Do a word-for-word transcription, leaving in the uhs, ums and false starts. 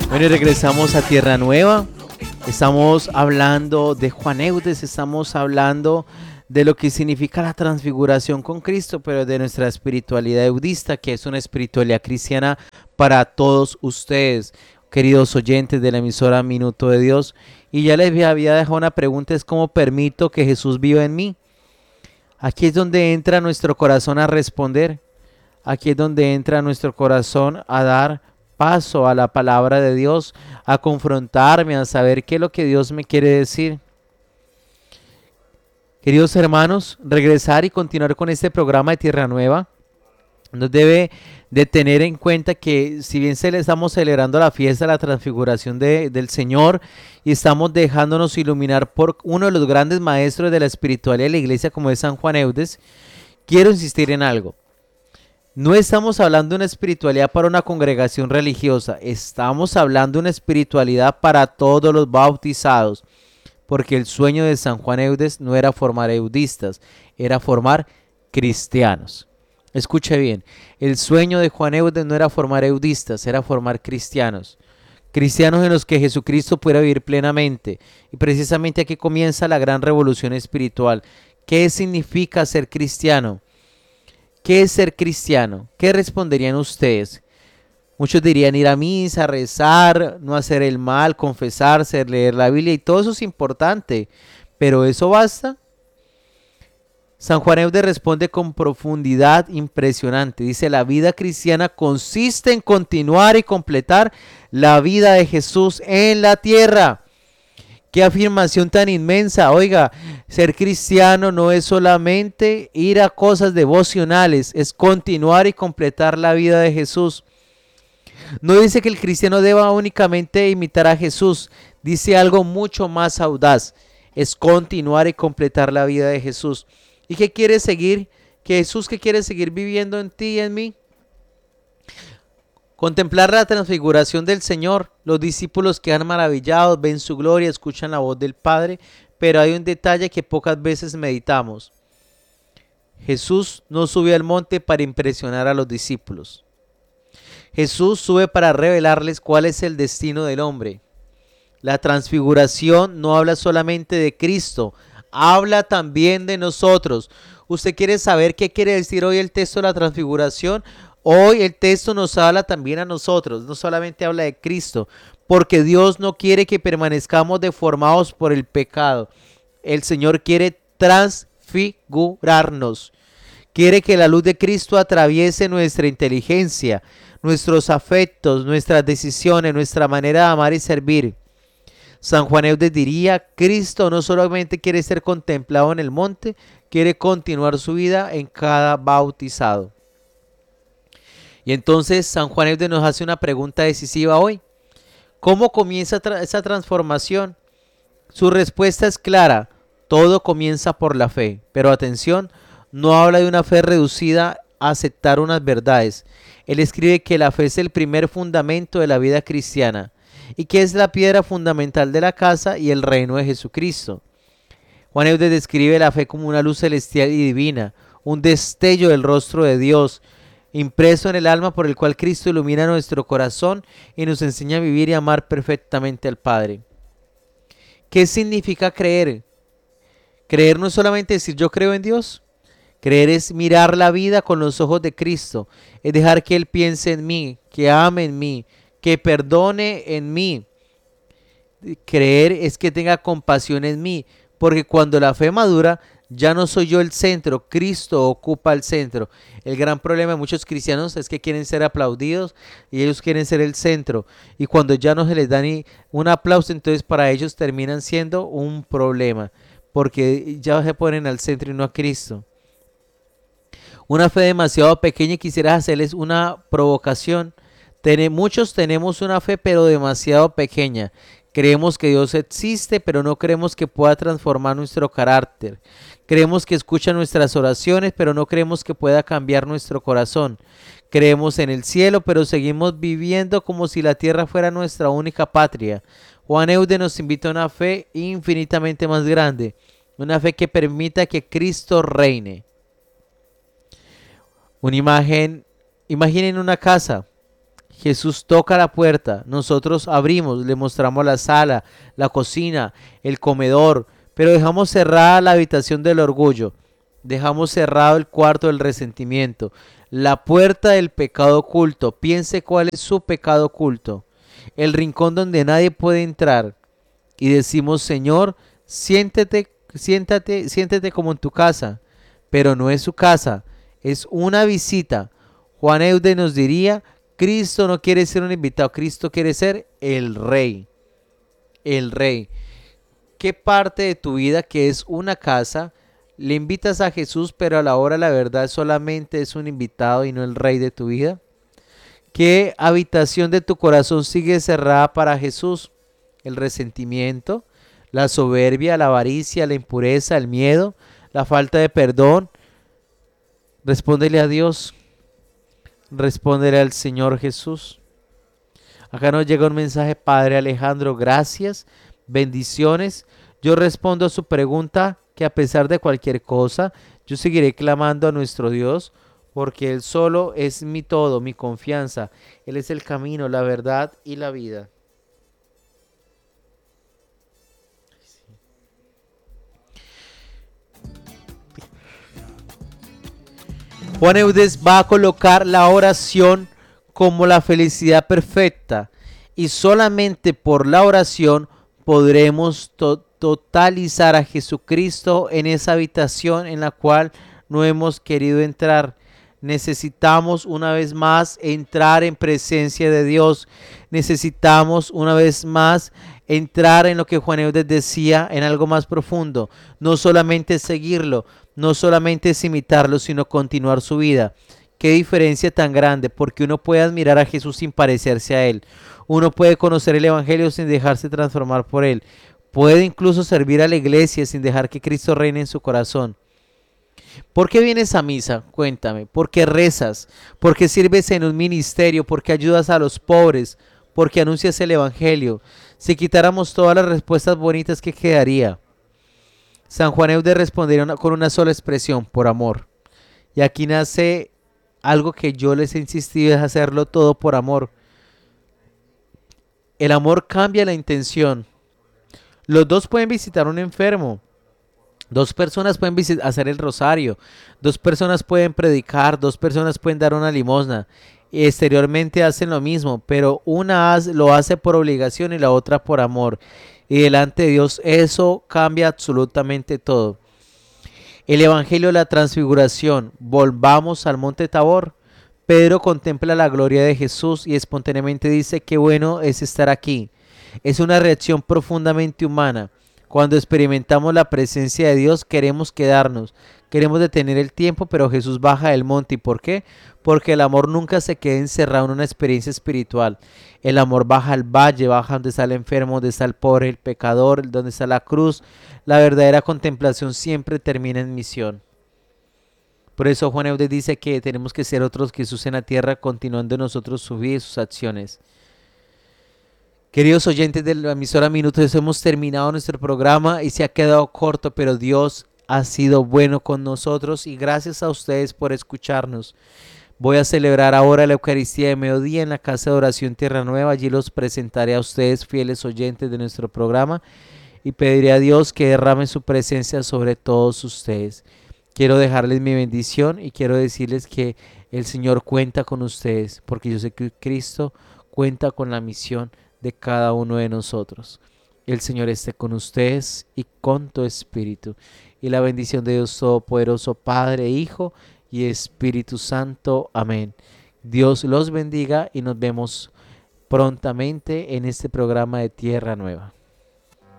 Bueno, y regresamos a Tierra Nueva. Estamos hablando de Juan Eudes, estamos hablando de lo que significa la transfiguración con Cristo, pero de nuestra espiritualidad eudista, que es una espiritualidad cristiana para todos ustedes, queridos oyentes de la emisora Minuto de Dios. Y ya les había dejado una pregunta, es ¿cómo permito que Jesús viva en mí? Aquí es donde entra nuestro corazón a responder. Aquí es donde entra nuestro corazón a dar paso a la palabra de Dios, a confrontarme, a saber qué es lo que Dios me quiere decir. Queridos hermanos, regresar y continuar con este programa de Tierra Nueva nos debe de tener en cuenta que si bien se le estamos celebrando la fiesta de la transfiguración de, del Señor y estamos dejándonos iluminar por uno de los grandes maestros de la espiritualidad de la iglesia como es San Juan Eudes, quiero insistir en algo. No estamos hablando de una espiritualidad para una congregación religiosa, estamos hablando de una espiritualidad para todos los bautizados, porque el sueño de San Juan Eudes no era formar eudistas, era formar cristianos. Escuche bien, el sueño de Juan Eudes no era formar eudistas, era formar cristianos. Cristianos en los que Jesucristo pudiera vivir plenamente. Y precisamente aquí comienza la gran revolución espiritual. ¿Qué significa ser cristiano? ¿Qué es ser cristiano? ¿Qué responderían ustedes? Muchos dirían ir a misa, rezar, no hacer el mal, confesarse, leer la Biblia y todo eso es importante. ¿Pero eso basta? San Juan Eudes responde con profundidad impresionante. Dice, la vida cristiana consiste en continuar y completar la vida de Jesús en la tierra. ¡Qué afirmación tan inmensa! Oiga, ser cristiano no es solamente ir a cosas devocionales, es continuar y completar la vida de Jesús. No dice que el cristiano deba únicamente imitar a Jesús, dice algo mucho más audaz, es continuar y completar la vida de Jesús. ¿Y qué quiere seguir? ¿Que Jesús que quiere seguir viviendo en ti y en mí? Contemplar la transfiguración del Señor. Los discípulos quedan maravillados, ven su gloria, escuchan la voz del Padre, pero hay un detalle que pocas veces meditamos. Jesús no subió al monte para impresionar a los discípulos. Jesús sube para revelarles cuál es el destino del hombre. La transfiguración no habla solamente de Cristo, habla también de nosotros. ¿Usted quiere saber qué quiere decir hoy el texto de la transfiguración? Hoy el texto nos habla también a nosotros, no solamente habla de Cristo, porque Dios no quiere que permanezcamos deformados por el pecado. El Señor quiere transfigurarnos, quiere que la luz de Cristo atraviese nuestra inteligencia, nuestros afectos, nuestras decisiones, nuestra manera de amar y servir. San Juan Eudes diría, Cristo no solamente quiere ser contemplado en el monte, quiere continuar su vida en cada bautizado. Y entonces San Juan Eudes nos hace una pregunta decisiva hoy. ¿Cómo comienza tra- esa transformación? Su respuesta es clara, todo comienza por la fe. Pero atención, no habla de una fe reducida a aceptar unas verdades. Él escribe que la fe es el primer fundamento de la vida cristiana y que es la piedra fundamental de la casa y el reino de Jesucristo. Juan Eudes describe la fe como una luz celestial y divina, un destello del rostro de Dios, impreso en el alma por el cual Cristo ilumina nuestro corazón y nos enseña a vivir y amar perfectamente al Padre. ¿Qué significa creer? Creer no es solamente decir yo creo en Dios. Creer es mirar la vida con los ojos de Cristo, es dejar que Él piense en mí, que ame en mí, que perdone en mí. Creer es que tenga compasión en mí, porque cuando la fe madura, ya no soy yo el centro, Cristo ocupa el centro. El gran problema de muchos cristianos es que quieren ser aplaudidos y ellos quieren ser el centro. Y cuando ya no se les da ni un aplauso, entonces para ellos terminan siendo un problema, porque ya se ponen al centro y no a Cristo. Una fe demasiado pequeña y quisieras hacerles una provocación. Ten, muchos tenemos una fe pero demasiado pequeña. Creemos que Dios existe pero no creemos que pueda transformar nuestro carácter. Creemos que escucha nuestras oraciones pero no creemos que pueda cambiar nuestro corazón. Creemos en el cielo pero seguimos viviendo como si la tierra fuera nuestra única patria. Juan Eudes nos invita a una fe infinitamente más grande. Una fe que permita que Cristo reine. Una imagen, imaginen una casa Jesús toca la puerta, nosotros abrimos, le mostramos la sala, la cocina, el comedor, pero dejamos cerrada la habitación del orgullo, dejamos cerrado el cuarto del resentimiento, la puerta del pecado oculto. Piense cuál es su pecado oculto, el rincón donde nadie puede entrar, y decimos: Señor, siéntete, siéntate, siéntete como en tu casa, pero no es su casa, es una visita. Juan Eudes nos diría: Cristo no quiere ser un invitado, Cristo quiere ser el Rey, el Rey. ¿Qué parte de tu vida, que es una casa, le invitas a Jesús, pero a la hora la verdad solamente es un invitado y no el Rey de tu vida? ¿Qué habitación de tu corazón sigue cerrada para Jesús? ¿El resentimiento, la soberbia, la avaricia, la impureza, el miedo, la falta de perdón? Respóndele a Dios, respóndele al Señor Jesús. Acá nos llega un mensaje: Padre Alejandro, gracias, bendiciones. Yo respondo a su pregunta que a pesar de cualquier cosa, yo seguiré clamando a nuestro Dios, porque Él solo es mi todo, mi confianza. Él es el camino, la verdad y la vida. Juan Eudes va a colocar la oración como la felicidad perfecta, y solamente por la oración podremos to totalizar a Jesucristo en esa habitación en la cual no hemos querido entrar. Necesitamos una vez más entrar en presencia de Dios. Necesitamos una vez más entrar en lo que Juan Eudes decía, en algo más profundo. No solamente seguirlo, no solamente es imitarlo, sino continuar su vida. Qué diferencia tan grande, porque uno puede admirar a Jesús sin parecerse a Él. Uno puede conocer el Evangelio sin dejarse transformar por Él. Puede incluso servir a la iglesia sin dejar que Cristo reine en su corazón. ¿Por qué vienes a misa? Cuéntame. ¿Por qué rezas? ¿Por qué sirves en un ministerio? ¿Por qué ayudas a los pobres? ¿Por qué anuncias el Evangelio? Si quitáramos todas las respuestas bonitas, ¿qué quedaría? San Juan Eudes respondería una, con una sola expresión: por amor. Y aquí nace algo que yo les he insistido, es hacerlo todo por amor. El amor cambia la intención. Los dos pueden visitar a un enfermo. Dos personas pueden hacer el rosario. Dos personas pueden predicar. Dos personas pueden dar una limosna. Y exteriormente hacen lo mismo, pero una lo hace por obligación y la otra por amor. Y delante de Dios eso cambia absolutamente todo. El Evangelio de la Transfiguración. Volvamos al monte Tabor. Pedro contempla la gloria de Jesús y espontáneamente dice: qué bueno es estar aquí. Es una reacción profundamente humana. Cuando experimentamos la presencia de Dios, queremos quedarnos, queremos detener el tiempo, pero Jesús baja del monte. ¿Y por qué? Porque el amor nunca se queda encerrado en una experiencia espiritual. El amor baja al valle, baja donde está el enfermo, donde está el pobre, el pecador, donde está la cruz. La verdadera contemplación siempre termina en misión. Por eso Juan Eudes dice que tenemos que ser otros Jesús en la tierra, continuando nosotros su vida y sus acciones. Queridos oyentes de la emisora Minutos, hemos terminado nuestro programa y se ha quedado corto, pero Dios ha sido bueno con nosotros y gracias a ustedes por escucharnos. Voy a celebrar ahora la Eucaristía de mediodía en la Casa de Oración Tierra Nueva. Allí los presentaré a ustedes, fieles oyentes de nuestro programa, y pediré a Dios que derrame su presencia sobre todos ustedes. Quiero dejarles mi bendición y quiero decirles que el Señor cuenta con ustedes, porque yo sé que Cristo cuenta con la misión de cada uno de nosotros. El Señor esté con ustedes y con tu espíritu. Y la bendición de Dios Todopoderoso, Padre, Hijo y Espíritu Santo. Amén. Dios los bendiga y nos vemos prontamente en este programa de Tierra Nueva.